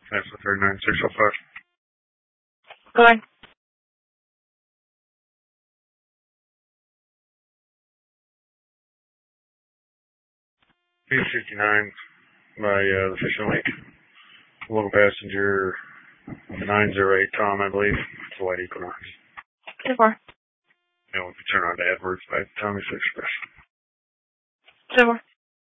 That's the 39605. Go ahead. B59 by the Fishing Lake. Local passenger 908 Tom, I believe. It's a white Equinox. 2-4. And we can turn on to AdWords by Tommy's Express. 2-4.